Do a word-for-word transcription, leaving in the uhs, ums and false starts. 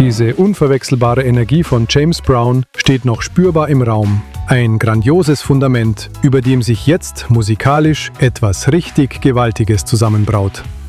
Diese unverwechselbare Energie von James Brown steht noch spürbar im Raum. Ein grandioses Fundament, über dem sich jetzt musikalisch etwas richtig Gewaltiges zusammenbraut.